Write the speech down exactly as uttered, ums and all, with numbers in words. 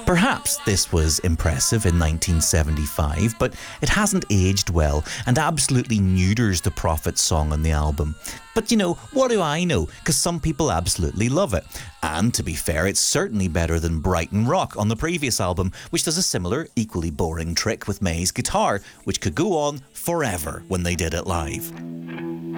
Perhaps this was impressive in nineteen seventy-five, but it hasn't aged well and absolutely neuters the Prophet song on the album. But you know, what do I know? Because some people absolutely love it. And to be fair, it's certainly better than Brighton Rock on the previous album, which does a similar, equally boring trick with May's guitar, which could go on forever when they did it live.